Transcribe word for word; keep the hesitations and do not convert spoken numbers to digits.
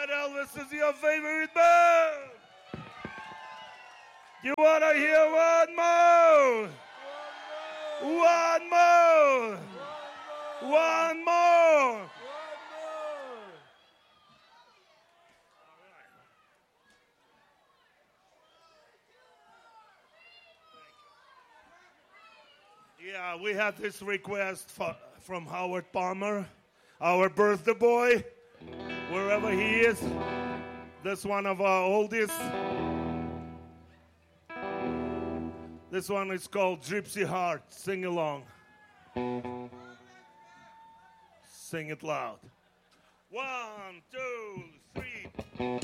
right, Elvis is your favorite band. You want to hear one more? One more. One more. Yeah, we had this request for, from Howard Palmer, our birthday boy, wherever he is. This one of our oldest. This one is called Gypsy Heart. Sing along. Sing it loud. One, two, three.